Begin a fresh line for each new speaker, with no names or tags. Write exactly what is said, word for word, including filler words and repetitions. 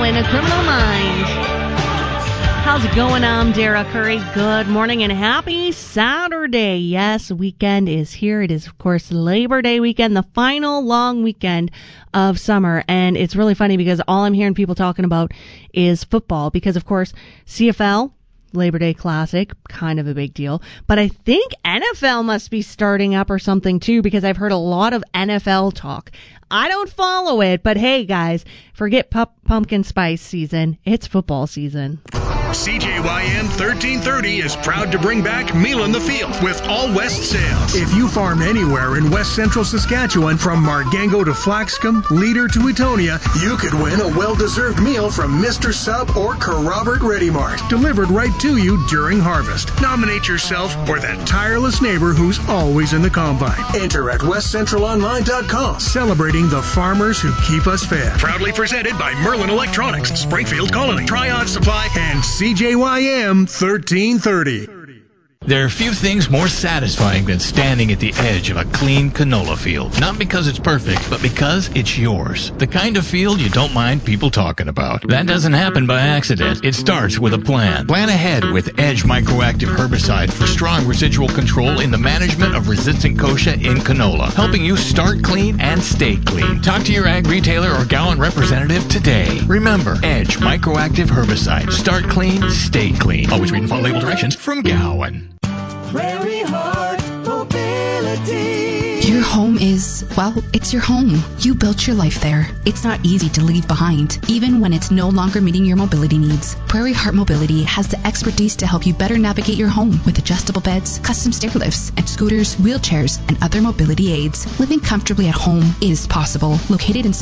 in A Criminal Mind. How's it going? I'm Dara Curry. Good morning and happy Saturday. Yes, weekend is here. It is, of course, Labor Day weekend, the final long weekend of summer. And it's really funny because all I'm hearing people talking about is football because, of course, C F L, Labor Day Classic, kind of a big deal. But I think N F L must be starting up or something too because I've heard a lot of N F L talk. I don't follow it, but hey guys, forget pu- pumpkin spice season. It's football season.
C J Y M thirteen thirty is proud to bring back Meal in the Field with All West sales. If you farm anywhere in West Central Saskatchewan, from Margango to Flaxcombe, Leader to Etonia, you could win a well-deserved meal from Mister Sub or Carrobert Ready Mart, delivered right to you during harvest. Nominate yourself or that tireless neighbor who's always in the combine. Enter at west central online dot com, celebrating the farmers who keep us fed. Proudly presented by Merlin Electronics, Springfield Colony, Triad Supply, and C J Y M thirteen thirty.
There are few things more satisfying than standing at the edge of a clean canola field. Not because it's perfect, but because it's yours. The kind of field you don't mind people talking about. That doesn't happen by accident. It starts with a plan. Plan ahead with Edge Microactive Herbicide for strong residual control in the management of resistant kochia in canola, helping you start clean and stay clean. Talk to your ag retailer or Gowan representative today. Remember, Edge Microactive Herbicide. Start clean, stay clean. Always read and follow label directions from Gowan.
Prairie Heart Mobility.
Your home is, well, it's your home. You built your life there. It's not easy to leave behind, even when it's no longer meeting your mobility needs. Prairie Heart Mobility has the expertise to help you better navigate your home with adjustable beds, custom stair lifts, and scooters, wheelchairs, and other mobility aids. Living comfortably at home is possible. Located in